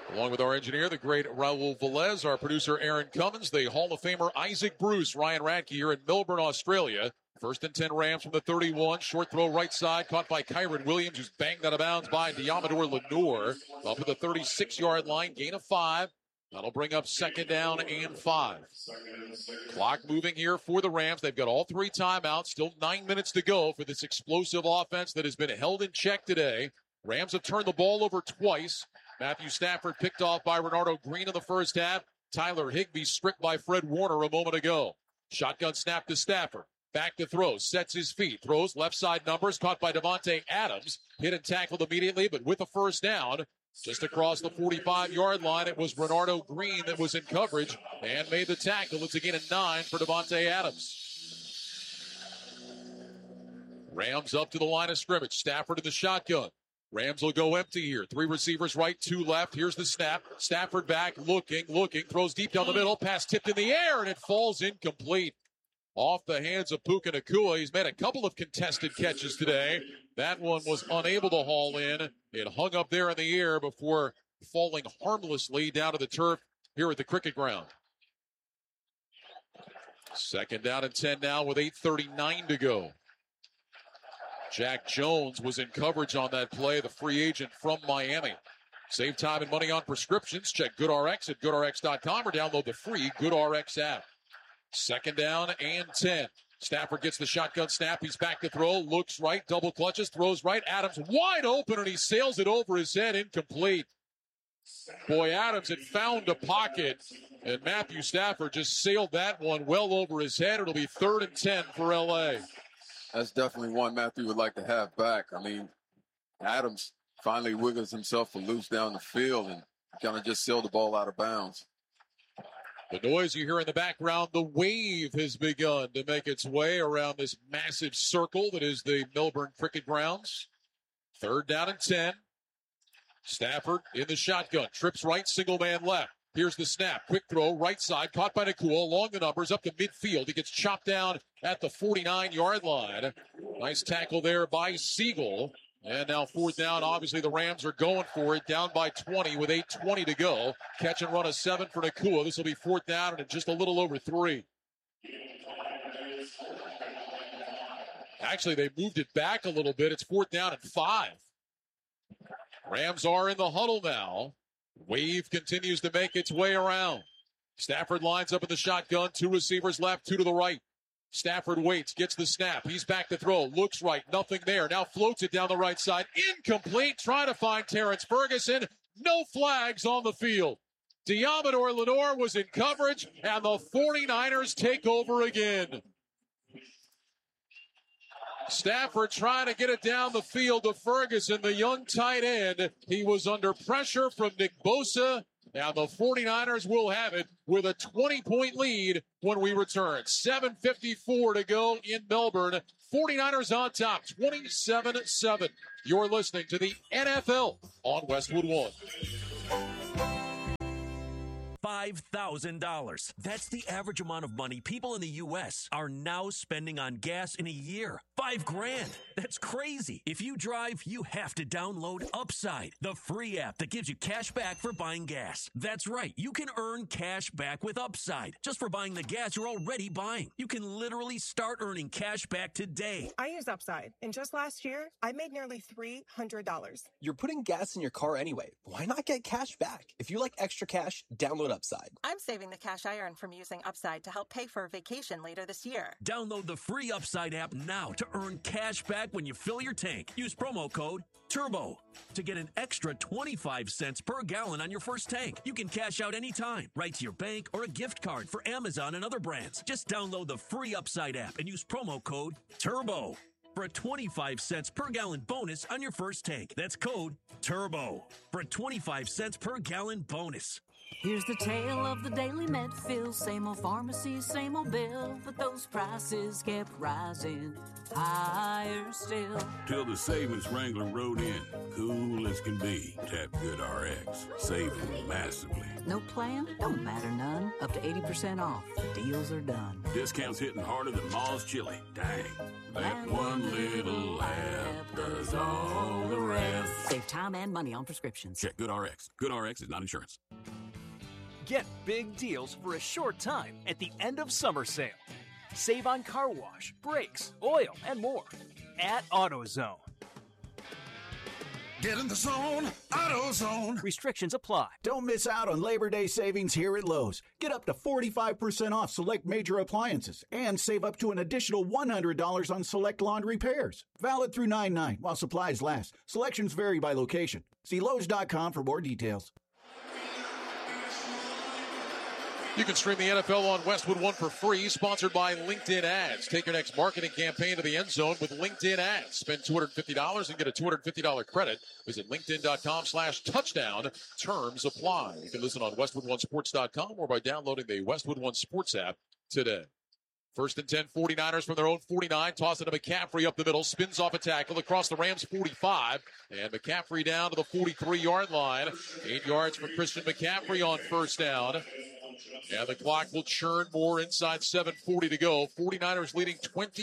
Along with our engineer, the great Raul Velez, our producer Aaron Cummins, the Hall of Famer Isaac Bruce, Ryan Radke here in Melbourne, Australia. First and 10 Rams from the 31. Short throw right side, caught by Kyron Williams, who's banged out of bounds by Diamador Lenore. Up to the 36-yard line, gain of 5. That'll bring up second down and 5. Clock moving here for the Rams. They've got all 3 timeouts. Still 9 minutes to go for this explosive offense that has been held in check today. Rams have turned the ball over twice. Matthew Stafford picked off by Renardo Green in the first half. Tyler Higbee stripped by Fred Warner a moment ago. Shotgun snap to Stafford. Back to throw. Sets his feet. Throws left side numbers. Caught by Davante Adams. Hit and tackled immediately, but with a first down. Just across the 45-yard line, it was Renardo Green that was in coverage and made the tackle. It's a gain of 9 for Davante Adams. Rams up to the line of scrimmage. Stafford in the shotgun. Rams will go empty here. 3 receivers right, 2 left. Here's the snap. Stafford back, looking, throws deep down the middle. Pass tipped in the air, and it falls incomplete. Off the hands of Puka Nacua. He's made a couple of contested catches today. That one was unable to haul in. It hung up there in the air before falling harmlessly down to the turf here at the cricket ground. Second down and 10 now with 8:39 to go. Jack Jones was in coverage on that play, the free agent from Miami. Save time and money on prescriptions. Check GoodRx at GoodRx.com or download the free GoodRx app. Second down and 10. Stafford gets the shotgun snap. He's back to throw. Looks right. Double clutches. Throws right. Adams wide open, and he sails it over his head. Incomplete. Boy, Adams had found a pocket, and Matthew Stafford just sailed that one well over his head. It'll be 3rd and 10 for L.A. That's definitely one Matthew would like to have back. I mean, Adams finally wiggles himself loose down the field and kind of just sailed the ball out of bounds. The noise you hear in the background, the wave has begun to make its way around this massive circle that is the Melbourne Cricket Grounds. 3rd down and 10. Stafford in the shotgun. Trips right, single man left. Here's the snap. Quick throw, right side, caught by Nacua, along the numbers, up to midfield. He gets chopped down at the 49-yard line. Nice tackle there by Siegel. And now 4th down. Obviously, the Rams are going for it. Down by 20 with 8:20 to go. Catch and run a 7 for Nacua. This will be 4th down and just a little over 3. Actually, they moved it back a little bit. It's 4th down and 5. Rams are in the huddle now. Wave continues to make its way around. Stafford lines up in the shotgun. 2 receivers left, 2 to the right. Stafford waits, gets the snap. He's back to throw. Looks right, nothing there. Now floats it down the right side. Incomplete. Trying to find Terrence Ferguson. No flags on the field. Diamador Lenore was in coverage, and the 49ers take over again. Stafford trying to get it down the field to Ferguson, the young tight end. He was under pressure from Nick Bosa. Now the 49ers will have it with a 20-point lead when we return. 7:54 to go in Melbourne. 49ers on top, 27-7. You're listening to the NFL on Westwood One. $5,000. That's the average amount of money people in the U.S. are now spending on gas in a year. $5,000. That's crazy. If you drive, you have to download Upside, the free app that gives you cash back for buying gas. That's right. You can earn cash back with Upside just for buying the gas you're already buying. You can literally start earning cash back today. I use Upside, and just last year, I made nearly $300. You're putting gas in your car anyway. Why not get cash back? If you like extra cash, download Upside. I'm saving the cash I earn from using Upside to help pay for a vacation later this year. Download the free Upside app now to earn cash back when you fill your tank. Use promo code TURBO to get an extra 25 cents per gallon on your first tank. You can cash out anytime, right to your bank or a gift card for Amazon and other brands. Just download the free Upside app and use promo code TURBO for a 25 cents per gallon bonus on your first tank. That's code TURBO for a 25 cents per gallon bonus. Here's the tale of the daily Medfill. Same old pharmacy, same old bill, but those prices kept rising higher still. Till the savings Wrangler rode in, cool as can be. Tap GoodRx, saving massively. No plan? Don't matter none. Up to 80% off. The deals are done. Discounts hitting harder than Ma's chili. Dang. That one little app does all the rest. Save time and money on prescriptions. Check GoodRx. GoodRx is not insurance. Get big deals for a short time at the end of summer sale. Save on car wash, brakes, oil, and more at AutoZone. Get in the zone, AutoZone. Restrictions apply. Don't miss out on Labor Day savings here at Lowe's. Get up to 45% off select major appliances and save up to an additional $100 on select lawn repairs. Valid through 9/9 while supplies last. Selections vary by location. See Lowe's.com for more details. You can stream the NFL on Westwood One for free, sponsored by LinkedIn Ads. Take your next marketing campaign to the end zone with LinkedIn Ads. Spend $250 and get a $250 credit. Visit linkedin.com/touchdown. Terms apply. You can listen on westwoodonesports.com or by downloading the Westwood One Sports app today. First and 10, 49ers from their own 49. Toss it to McCaffrey up the middle. Spins off a tackle across the Rams' 45. And McCaffrey down to the 43-yard line. 8 yards for Christian McCaffrey on first down. And the clock will churn more inside 7:40 to go. 49ers leading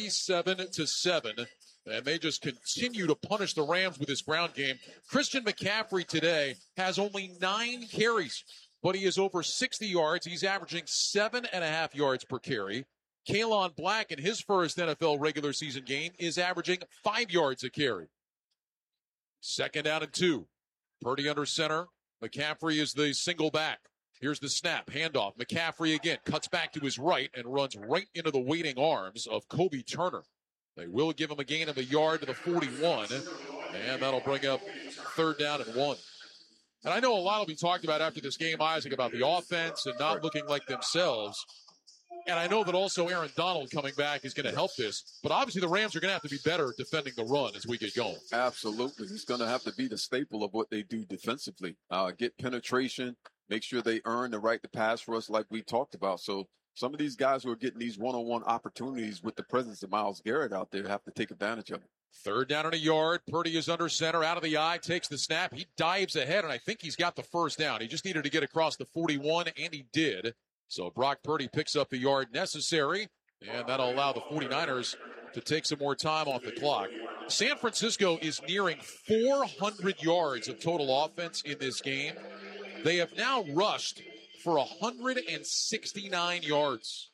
27-7. And they just continue to punish the Rams with this ground game. Christian McCaffrey today has only 9 carries, but he is over 60 yards. He's averaging 7.5 yards per carry. Kalon Black in his first NFL regular season game is averaging 5 yards a carry. Second down and 2. Purdy under center. McCaffrey is the single back. Here's the snap, handoff. McCaffrey again cuts back to his right and runs right into the waiting arms of Kobe Turner. They will give him a gain of a yard to the 41, and that'll bring up third down and 1. And I know a lot will be talked about after this game, Isaac, about the offense and not looking like themselves. And I know that also Aaron Donald coming back is going to help this. But obviously the Rams are going to have to be better defending the run as we get going. Absolutely. He's going to have to be the staple of what they do defensively. Get penetration, make sure they earn the right to pass for us like we talked about. So some of these guys who are getting these one-on-one opportunities with the presence of Myles Garrett out there have to take advantage of it. Third down and a yard. Purdy is under center, out of the eye, takes the snap. He dives ahead, and I think he's got the first down. He just needed to get across the 41, and he did. So Brock Purdy picks up the yard necessary, and that'll allow the 49ers to take some more time off the clock. San Francisco is nearing 400 yards of total offense in this game. They have now rushed for 169 yards.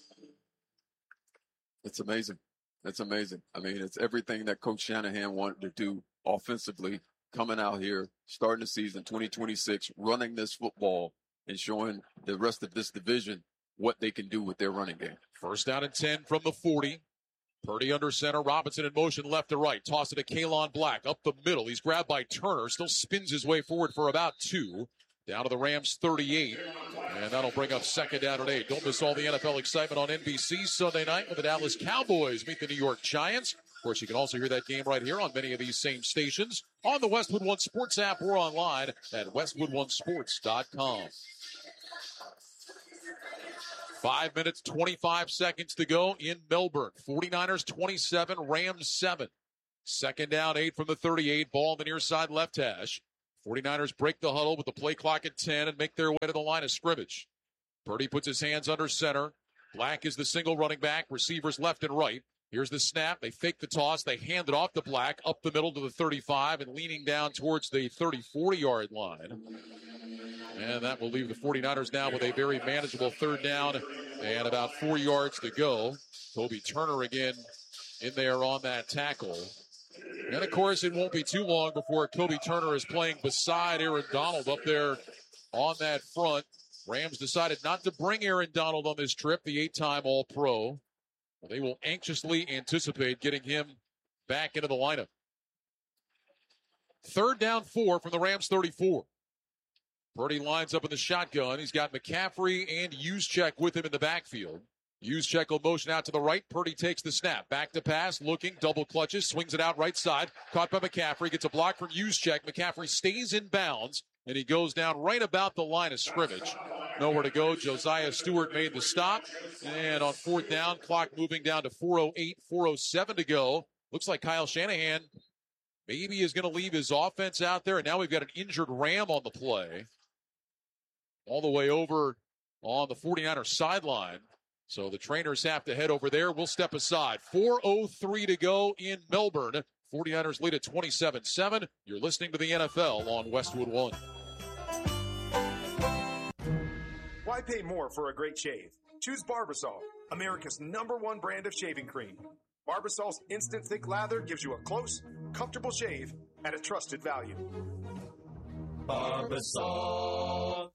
It's amazing. It's amazing. I mean, it's everything that Coach Shanahan wanted to do offensively, coming out here, starting the season 2026, running this football and showing the rest of this division what they can do with their running game. First down and 10 from the 40. Purdy under center. Robinson in motion left to right. Toss it to Kalon Black up the middle. He's grabbed by Turner. Still spins his way forward for about 2. Down to the Rams 38. And that'll bring up second down and 8. Don't miss all the NFL excitement on NBC Sunday night when the Dallas Cowboys meet the New York Giants. Of course, you can also hear that game right here on many of these same stations on the Westwood One Sports app or online at westwoodonesports.com. 5 minutes, 25 seconds to go in Melbourne. 49ers 27, Rams 7. Second down, 8 from the 38. Ball on the near side left hash. 49ers break the huddle with the play clock at 10 and make their way to the line of scrimmage. Purdy puts his hands under center. Black is the single running back. Receivers left and right. Here's the snap. They fake the toss. They hand it off to Black up the middle to the 35 and leaning down towards the 40-yard line. And that will leave the 49ers now with a very manageable third down and about 4 yards to go. Kobe Turner again in there on that tackle. And, of course, it won't be too long before Kobe Turner is playing beside Aaron Donald up there on that front. Rams decided not to bring Aaron Donald on this trip, the 8-time All-Pro. They will anxiously anticipate getting him back into the lineup. Third down 4 from the Rams 34. Purdy lines up in the shotgun. He's got McCaffrey and Juszczyk with him in the backfield. Juszczyk will motion out to the right. Purdy takes the snap. Back to pass, looking, double clutches, swings it out right side. Caught by McCaffrey, gets a block from Juszczyk. McCaffrey stays in bounds and he goes down right about the line of scrimmage. Nowhere to go. Josiah Stewart made the stop. And on fourth down, clock moving down to 4:08, 4:07 to go. Looks like Kyle Shanahan maybe is going to leave his offense out there. And now we've got an injured Ram on the play. All the way over on the 49ers sideline. So the trainers have to head over there. We'll step aside. 4:03 to go in Melbourne. 49ers lead at 27-7. You're listening to the NFL on Westwood One. Why pay more for a great shave? Choose Barbasol, America's #1 brand of shaving cream. Barbasol's instant thick lather gives you a close, comfortable shave at a trusted value. Barbasol.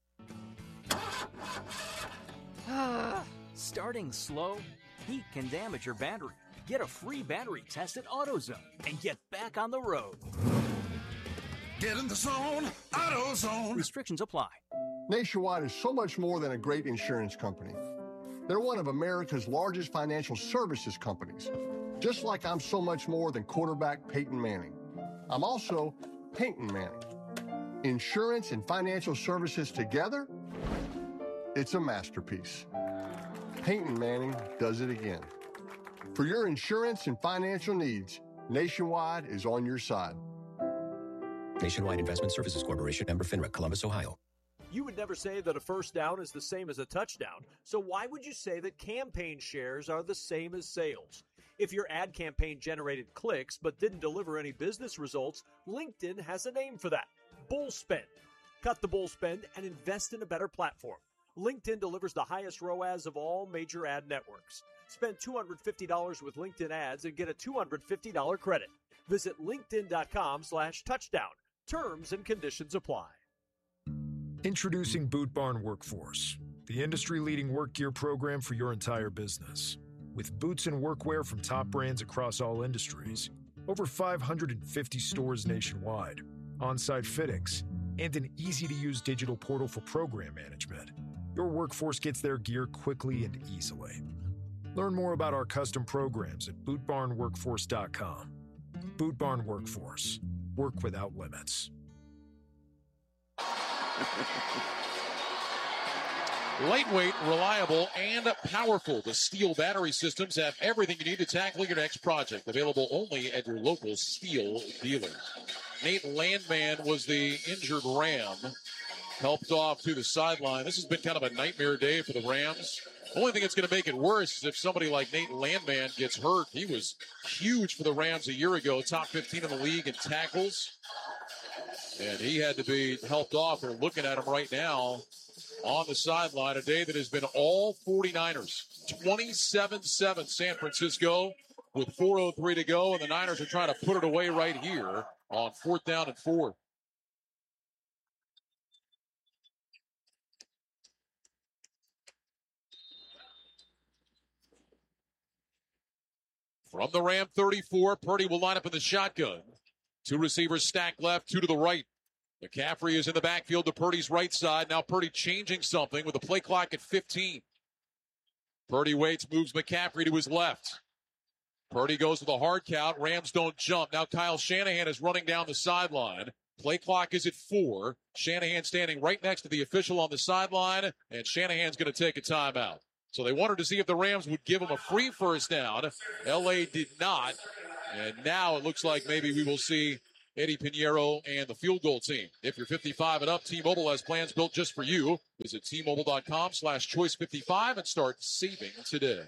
Starting slow? Heat can damage your battery. Get a free battery test at AutoZone and get back on the road. Get in the zone, AutoZone. Restrictions apply. Nationwide is so much more than a great insurance company. They're one of America's largest financial services companies. Just like I'm so much more than quarterback Peyton Manning. I'm also Peyton Manning. Insurance and financial services together? It's a masterpiece. Peyton Manning does it again. For your insurance and financial needs, Nationwide is on your side. Nationwide Investment Services Corporation, member FINRA, Columbus, Ohio. You would never say that a first down is the same as a touchdown. So why would you say that campaign shares are the same as sales? If your ad campaign generated clicks but didn't deliver any business results, LinkedIn has a name for that. Bull spend. Cut the bull spend and invest in a better platform. LinkedIn delivers the highest ROAS of all major ad networks. Spend $250 with LinkedIn ads and get a $250 credit. Visit linkedin.com/touchdown. Terms and conditions apply. Introducing Boot Barn Workforce, the industry-leading work gear program for your entire business. With boots and workwear from top brands across all industries, over 550 stores nationwide, on-site fittings, and an easy-to-use digital portal for program management, your workforce gets their gear quickly and easily. Learn more about our custom programs at bootbarnworkforce.com. Boot Barn Workforce. Work without limits. Lightweight, reliable, and powerful. The Steel battery systems have everything you need to tackle your next project. Available only at your local Steel dealer. Nate Landman was the injured Ram. Helped off to the sideline. This has been kind of a nightmare day for the Rams. Only thing that's going to make it worse is if somebody like Nate Landman gets hurt. He was huge for the Rams a year ago, top 15 in the league in tackles. And he had to be helped off. They're looking at him right now on the sideline. A day that has been all 49ers. 27-7 San Francisco with 4:03 to go. And the Niners are trying to put it away right here on 4th down and 4. From the Ram 34, Purdy will line up in the shotgun. Two receivers stacked left, two to the right. McCaffrey is in the backfield to Purdy's right side. Now Purdy changing something with the play clock at 15. Purdy waits, moves McCaffrey to his left. Purdy goes to the hard count. Rams don't jump. Now Kyle Shanahan is running down the sideline. Play clock is at 4. Shanahan standing right next to the official on the sideline, and Shanahan's going to take a timeout. So they wanted to see if the Rams would give him a free first down. L.A. did not. And now it looks like maybe we will see Eddie Pinheiro and the field goal team. If you're 55 and up, T-Mobile has plans built just for you. Visit T-Mobile.com/choice55 and start saving today.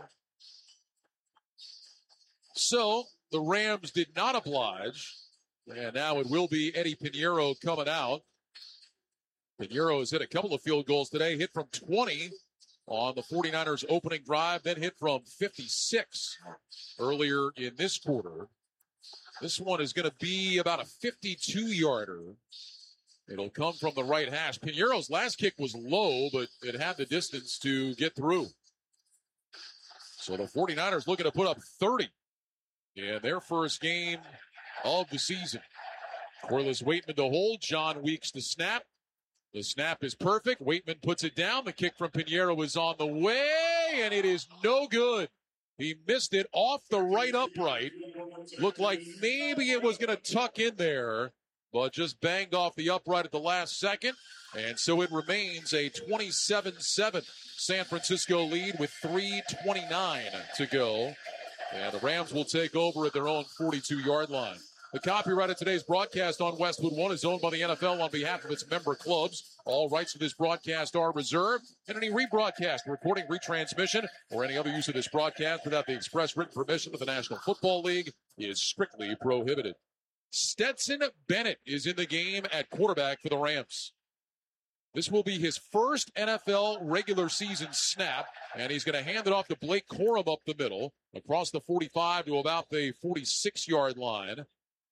So the Rams did not oblige. And now it will be Eddie Pinheiro coming out. Pinheiro has hit a couple of field goals today. Hit from 20 on the 49ers opening drive, then hit from 56 earlier in this quarter. This one is going to be about a 52-yarder. It'll come from the right hash. Pinheiro's last kick was low, but it had the distance to get through. So the 49ers looking to put up 30 in their first game of the season. Corliss Waitman to hold. John Weeks to snap. The snap is perfect. Waitman puts it down. The kick from Pinheiro is on the way, and it is no good. He missed it off the right upright. Looked like maybe it was going to tuck in there, but just banged off the upright at the last second. And so it remains a 27-7 San Francisco lead with 3:29 to go. And the Rams will take over at their own 42-yard line. The copyright of today's broadcast on Westwood One is owned by the NFL on behalf of its member clubs. All rights to this broadcast are reserved, and any rebroadcast, recording, retransmission, or any other use of this broadcast without the express written permission of the National Football League is strictly prohibited. Stetson Bennett is in the game at quarterback for the Rams. This will be his first NFL regular season snap, and he's going to hand it off to Blake Corum up the middle, across the 45 to about the 46-yard line.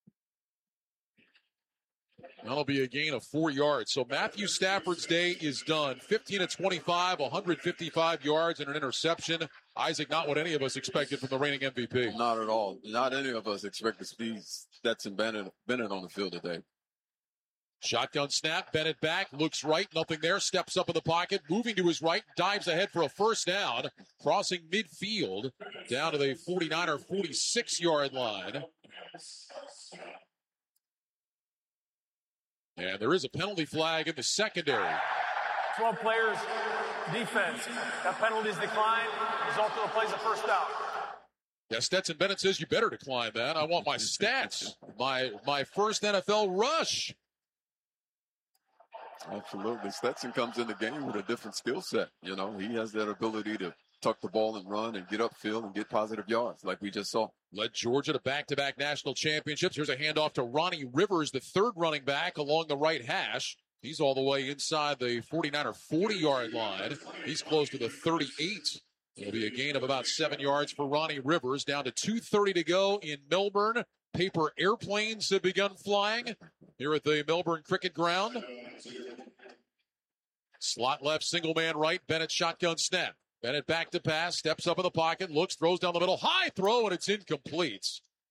That'll be a gain of 4 yards. So Matthew Stafford's day is done. 15 of 25, 155 yards and an interception. Isaac, not what any of us expected from the reigning MVP. Not at all. Not any of us expect to see Stetson Bennett on the field today. Shotgun snap, Bennett back, looks right, nothing there, steps up in the pocket, moving to his right, dives ahead for a first down, crossing midfield, down to the 49 or 46-yard line. And there is a penalty flag in the secondary. 12 players, defense. That penalty is declined. Result of the play is a first down. Yeah, Stetson Bennett says you better decline that. I want my stats, my first NFL rush. Absolutely. Stetson comes in the game with a different skill set. You know, he has that ability to tuck the ball and run and get upfield and get positive yards like we just saw. Led Georgia to back-to-back national championships. Here's a handoff to Ronnie Rivers, the third running back along the right hash. He's all the way inside the 49 or 40-yard line. He's close to the 38. It'll be a gain of about 7 yards for Ronnie Rivers. Down to 2:30 to go in Melbourne. Paper airplanes have begun flying here at the Melbourne Cricket Ground. Slot left, single man right. Bennett shotgun snap. Bennett back to pass, steps up in the pocket, looks, throws down the middle. High throw, and it's incomplete.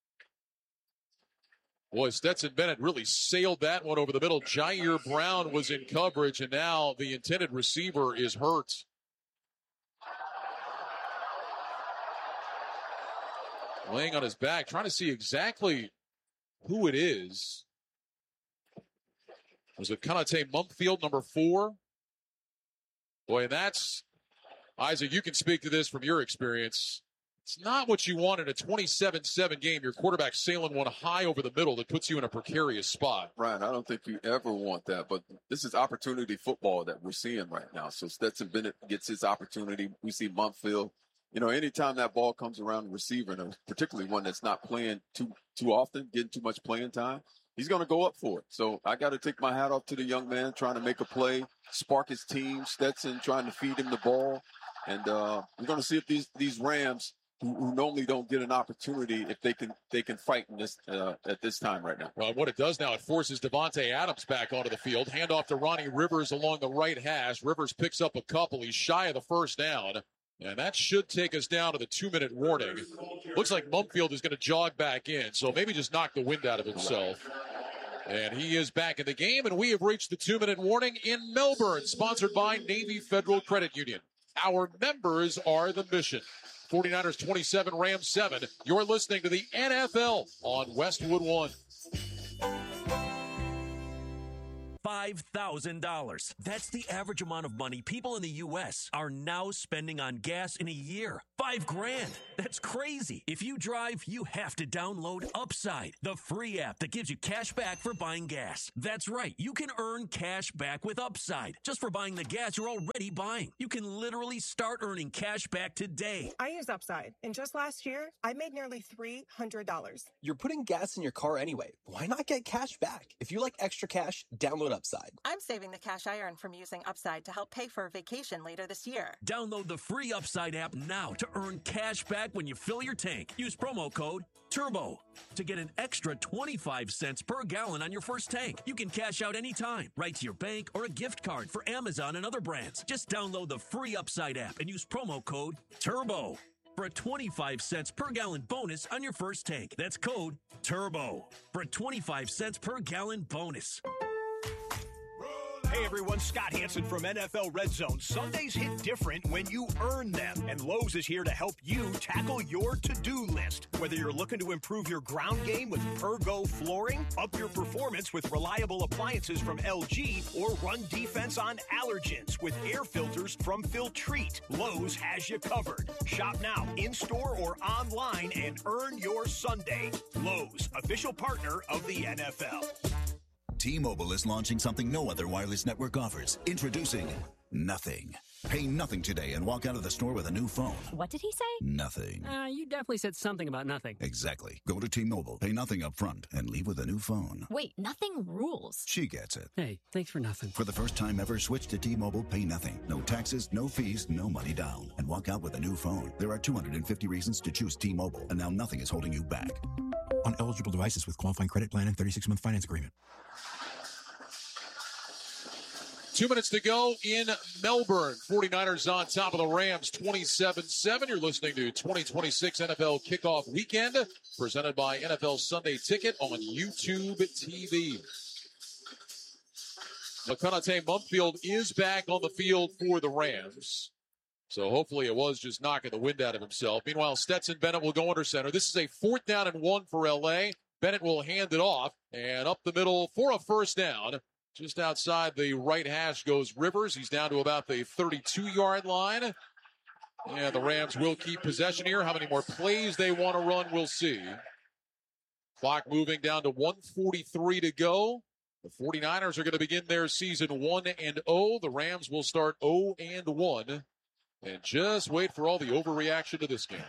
Boy, Stetson Bennett really sailed that one over the middle. Jair Brown was in coverage, and now the intended receiver is hurt. Laying on his back, trying to see exactly who it is. Was it Konate Mumpfield, number 4? Boy, and that's, Isaac, you can speak to this from your experience. It's not what you want in a 27-7 game. Your quarterback sailing one high over the middle that puts you in a precarious spot. Brian, I don't think you ever want that, but this is opportunity football that we're seeing right now. So Stetson Bennett gets his opportunity. We see Mumpfield. You know, anytime that ball comes around the receiver, and particularly one that's not playing too often, getting too much playing time, he's going to go up for it. So I got to take my hat off to the young man trying to make a play, spark his team. Stetson trying to feed him the ball. And we're going to see if these Rams, who normally don't get an opportunity, if they can fight in this at this time right now. Well, what it does now, it forces Devontae Adams back onto the field. Handoff to Ronnie Rivers along the right hash. Rivers picks up a couple. He's shy of the first down. And that should take us down to the 2-minute warning. Looks like Mumpfield is going to jog back in, so maybe just knock the wind out of himself. And he is back in the game, and we have reached the 2-minute warning in Melbourne, sponsored by Navy Federal Credit Union. Our members are the mission. 49ers 27, Rams 7. You're listening to the NFL on Westwood One. $5,000. That's the average amount of money people in the U.S. are now spending on gas in a year. $5,000. That's crazy. If you drive, you have to download Upside, the free app that gives you cash back for buying gas. That's right. You can earn cash back with Upside just for buying the gas you're already buying. You can literally start earning cash back today. I use Upside, and just last year, I made nearly $300. You're putting gas in your car anyway. Why not get cash back? If you like extra cash, download Upside. I'm saving the cash I earn from using Upside to help pay for a vacation later this year. Download the free Upside app now to earn cash back when you fill your tank. Use promo code TURBO to get an extra 25 cents per gallon on your first tank. You can cash out anytime, right to your bank or a gift card for Amazon and other brands. Just download the free Upside app and use promo code TURBO for a 25 cents per gallon bonus on your first tank. That's code TURBO for a 25 cents per gallon bonus. Hey everyone, Scott Hansen from NFL Red Zone. Sundays hit different when you earn them, and Lowe's is here to help you tackle your to-do list. Whether you're looking to improve your ground game with Pergo flooring, up your performance with reliable appliances from LG, or run defense on allergens with air filters from Filtrete, Lowe's has you covered. Shop now, in-store or online, and earn your Sunday. Lowe's, official partner of the NFL. T-Mobile is launching something no other wireless network offers. Introducing Nothing. Pay nothing today and walk out of the store with a new phone. What did he say? Nothing. You definitely said something about nothing. Exactly. Go to T-Mobile, pay nothing up front, and leave with a new phone. Wait, nothing rules. She gets it. Hey, thanks for nothing. For the first time ever, switch to T-Mobile, pay nothing. No taxes, no fees, no money down. And walk out with a new phone. There are 250 reasons to choose T-Mobile, and now nothing is holding you back. On eligible devices with qualifying credit plan and 36-month finance agreement. 2 minutes to go in Melbourne. 49ers on top of the Rams, 27-7. You're listening to 2026 NFL Kickoff Weekend, presented by NFL Sunday Ticket on YouTube TV. Laconte Mumfield is back on the field for the Rams. So hopefully it was just knocking the wind out of himself. Meanwhile, Stetson Bennett will go under center. This is a 4th down and 1 for L.A. Bennett will hand it off, and up the middle for a first down. Just outside the right hash goes Rivers. He's down to about the 32-yard line. And the Rams will keep possession here. How many more plays they want to run, we'll see. Clock moving down to 1:43 to go. The 49ers are going to begin their season 1-0. The Rams will start 0-1. And just wait for all the overreaction to this game.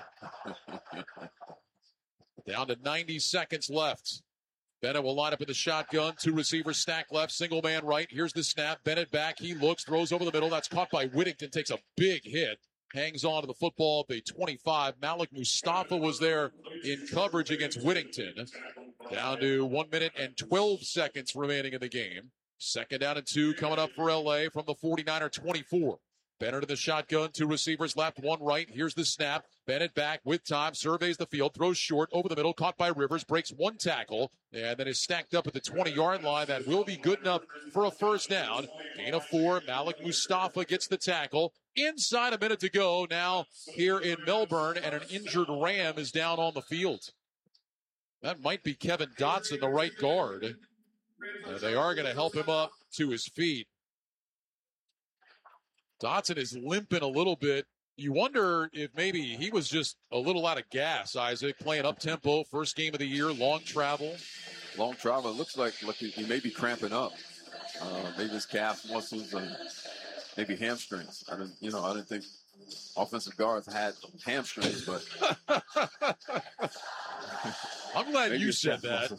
Down to 90 seconds left. Bennett will line up in the shotgun. 2 receivers stacked left, single man right. Here's the snap. Bennett back. He looks, throws over the middle. That's caught by Whittington. Takes a big hit. Hangs on to the football at the 25. Malik Mustafa was there in coverage against Whittington. Down to 1 minute and 12 seconds remaining in the game. 2nd down and 2 coming up for L.A. from the 49er 24. Bennett in the shotgun, 2 receivers left, 1 right. Here's the snap. Bennett back with time, surveys the field, throws short over the middle, caught by Rivers, breaks 1 tackle, and then is stacked up at the 20-yard line. That will be good enough for a first down. Gain of 4. Malik Mustafa gets the tackle. Inside a minute to go now here in Melbourne, and an injured Ram is down on the field. That might be Kevin Dotson, the right guard. They are going to help him up to his feet. Dotson is limping a little bit. You wonder if maybe he was just a little out of gas, Isaac, playing up-tempo, first game of the year, long travel. Long travel. It looks like he may be cramping up. Maybe his calf muscles and maybe hamstrings. I didn't think offensive guards had hamstrings, but I'm glad you said that.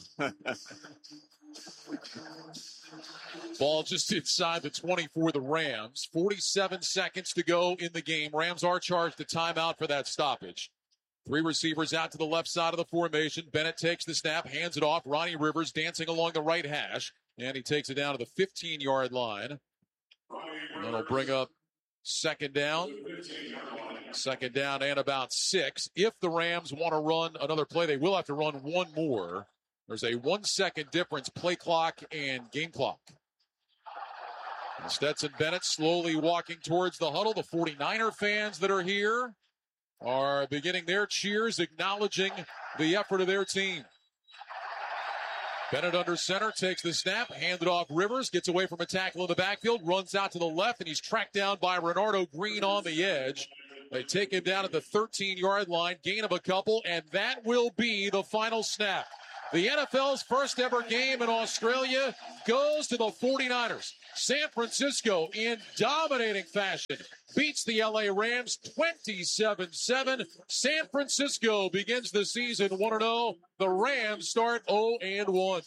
Ball just inside the 20 for the Rams. 47 seconds to go in the game. Rams are charged a timeout for that stoppage. 3 receivers out to the left side of the formation. Bennett takes the snap, hands it off. Ronnie Rivers dancing along the right hash, and he takes it down to the 15-yard line. And that'll bring up 2nd down. 2nd down and about 6. If the Rams want to run another play, they will have to run 1 more. There's a 1 second difference, play clock and game clock. And Stetson Bennett slowly walking towards the huddle. The 49er fans that are here are beginning their cheers, acknowledging the effort of their team. Bennett under center, takes the snap, handed off Rivers, gets away from a tackle in the backfield, runs out to the left, and he's tracked down by Renardo Green on the edge. They take him down at the 13-yard line, gain of a couple, and that will be the final snap. The NFL's first ever game in Australia goes to the 49ers. San Francisco, in dominating fashion, beats the LA Rams 27-7. San Francisco begins the season 1-0. The Rams start 0-1.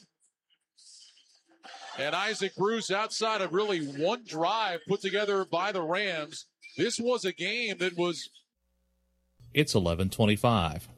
And Isaac Bruce, outside of really one drive put together by the Rams, this was a game that was... It's 11:25.